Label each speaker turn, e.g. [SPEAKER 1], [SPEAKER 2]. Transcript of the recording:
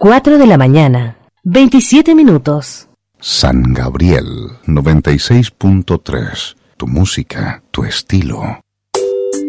[SPEAKER 1] 4 de la mañana, 27 minutos.
[SPEAKER 2] San Gabriel 96.3. Tu música, tu estilo.